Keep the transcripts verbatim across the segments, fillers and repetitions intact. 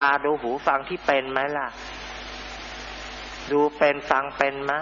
ตาดูหูฟังที่เป็นไหมล่ะดูเป็นฟังเป็นไหม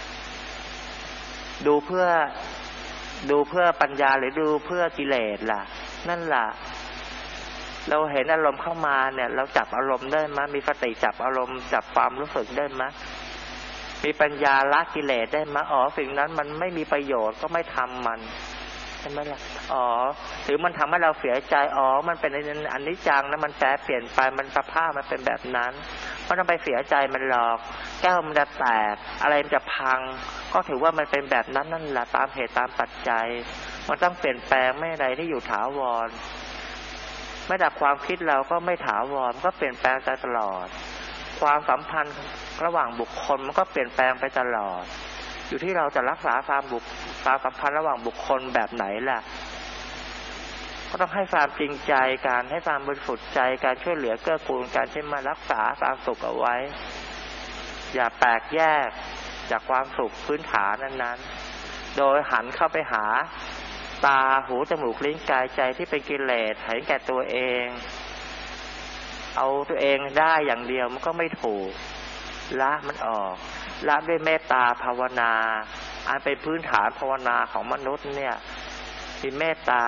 ดูเพื่อดูเพื่อปัญญาหรือดูเพื่อกิเลสล่ะนั่นล่ะเราเห็นอารมณ์เข้ามาเนี่ยเราจับอารมณ์ได้ไหมมีสติจับอารมณ์จับความรู้สึกได้ไหมมีปัญญาละกิเลสได้ไหมอ๋อสิ่งนั้นมันไม่มีประโยชน์ก็ไม่ทำมันใช่ไหมล่ะอ๋อหรือมันทำให้เราเสียใจอ๋อมันเป็นอันนี้จังนะมันแปรเปลี่ยนไปมันสภาพมันเป็นแบบนั้นไม่ต้องไปเสียใจมันหรอกแก้วมันจะแตกอะไรมันจะพังก็ถือว่ามันเป็นแบบนั้นนั่นแหละตามเหตุตามปัจจัยมันต้องเปลี่ยนแปลงไม่ใดที่อยู่ถาวรไม่แต่ความคิดเราก็ไม่ถาวรก็เปลี่ยนแปลงไปตลอดความสัมพันธ์ระหว่างบุคคลมันก็เปลี่ยนแปลงไปตลอดอยู่ที่เราจะรักษาความบุคความสัมพันธ์ระหว่างบุคคลแบบไหนล่ะก็ต้องให้ความจริงใจการให้ความบริสุทธิ์ใจการช่วยเหลือเกื้อกูลการใช้มารักษาความสุขเอาไว้อย่าแตกแยกจากความสุขพื้นฐานนั้นๆโดยหันเข้าไปหาตาหูจมูกลิ้นกายใจที่เป็นกิเลสเห็นแก่ตัวเองเอาตัวเองได้อย่างเดียวมันก็ไม่ถูกละมันออกละด้วยเมตตาภาวนาอันเป็นพื้นฐานภาวนาของมนุษย์เนี่ยมีเมตตา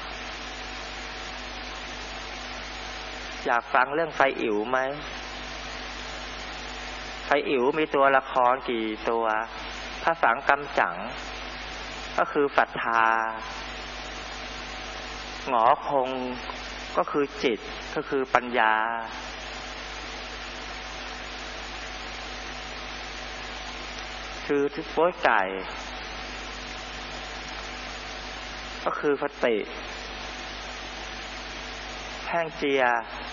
อยากฟังเรื่องไฟอิ๋วไหมไฟอิ๋วมีตัวละครกี่ตัวพระสังกัมจั๋งก็คือศรัทธาหงอคงก็คือจิตก็คือปัญญาคือทุกโป๊ยไก่ก็คือสติแห้งเจีย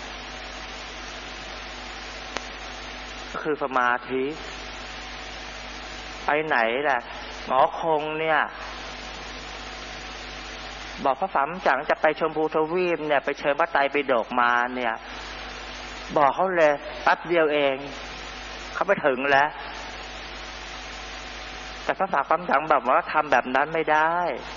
ก็คือสมาธิไปไหนล่ะหงอคงเนี่ยบอกพระสัมจั๋งจะไปชมพูทวีปเนี่ยไปเชิญพระไตรปิฎกมาเนี่ยบอกเขาเลยแป๊บเดียวเองเขาไปถึงแล้วแต่พระสัมจั๋งแบบว่าทำแบบนั้นไม่ได้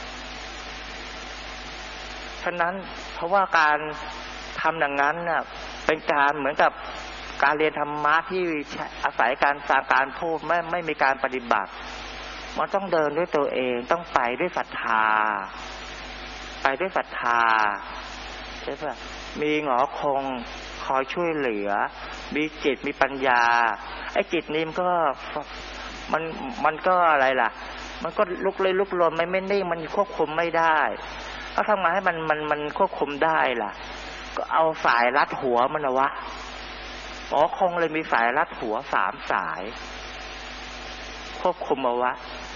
ฉะนั้นเพราะว่าการทำอย่างนั้นน่ะเป็นการเหมือนกับการเรียนธรรมะที่อาศัยการฟังการพูดไม่ไม่มีการปฏิบัติมันต้องเดินด้วยตัวเองต้องไปด้วยศรัทธาไปด้วยศรัทธาใช่ป่ะมีหงอคงคอยช่วยเหลือมีจิตมีปัญญาไอ้จิตนี้มันก็มันมันก็อะไรล่ะมันก็ลุกเลยลุกลนไม่ไม่นิ่งมันควบคุมไม่ได้เขาทำงานให้มันมันมันควบคุมได้ล่ะก็เอาสายรัดหัวมันเอาวะอ๋อคงเลยมีสายรัดหัวสามสายควบคุมเอาวะ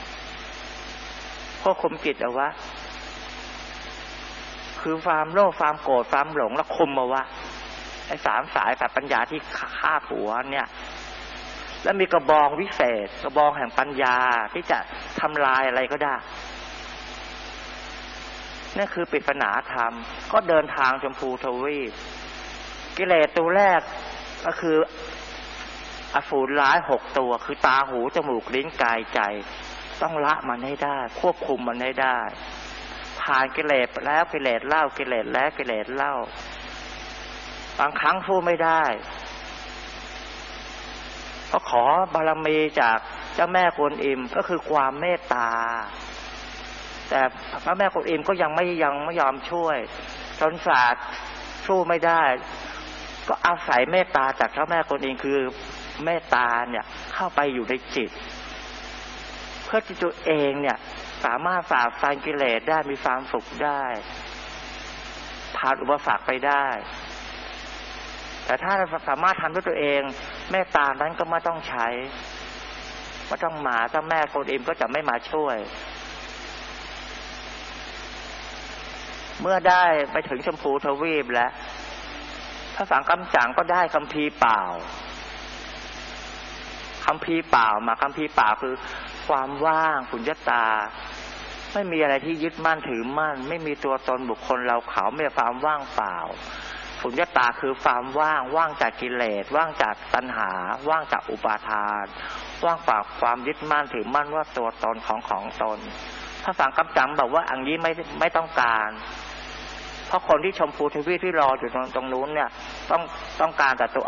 ควบคุมจิตเอาวะคือความโลภความโกรธความหลงแล้วคุมเอาวะไอ้สามสายกับปัญญาที่คาดหัวเนี่ยแล้วมีกระบองวิเศษกระบองแห่งปัญญาที่จะทำลายอะไรก็ได้นี่คือปริศนาธรรมก็เดินทางชมพูทวีปกิเลสตัวแรกก็คืออสูรร้ายหกตัวคือตาหูจมูกลิ้นกายใจต้องละมันให้ได้ควบคุมมันให้ได้ผ่านกิเลสแล้วกิเลสเล่ากิเลสแล้วกิเลสเล่าบางครั้งสู้ไม่ได้ก็ขอบารมีจากเจ้าแม่กวนอิมก็คือความเมตตาแต่พระแม่กวนอิมก็ยังไม่ยังไม่ยอมช่วยจนศาสตร์สู้ไม่ได้ก็อาศัยเมตตาจากเจ้าแม่กวนอิมคือเมตตาเนี่ยเข้าไปอยู่ในจิตเพื่อที่ตัวเองเนี่ยสามารถฝ่าฟันกิเลสได้มีความสุขได้ผ่านอุปสรรคไปได้แต่ถ้าเราสามารถทำด้วยตัวเองเมตตานั้นก็ไม่ต้องใช้ไม่ต้องมาเจ้าแม่กวนอิมก็จะไม่มาช่วยเมื่อได้ไปถึงชมพูทวีปแล้วพระสังกัมจั๋งก็ได้คัมภีร์เปล่าคัมภีร์เปล่ามาคัมภีร์เปล่าคือความว่างสุญญตาไม่มีอะไรที่ยึดมั่นถือมั่นไม่มีตัวตนบุคคลเราเขาไม่มีความว่างเปล่าสุญญตาคือความว่างว่างจากกิเลสว่างจากตัณหาว่างจากอุปาทานว่างจากความยึดมั่นถือมั่นว่าตัวตนของของตนพระสังกัมจั๋งบอกว่าอันนี้ไม่ไม่ต้องการเพราะคนที่ชมพูทวีปที่รออยู่ตรงตรงนู้นเนี่ยต้องต้องการแต่ตัว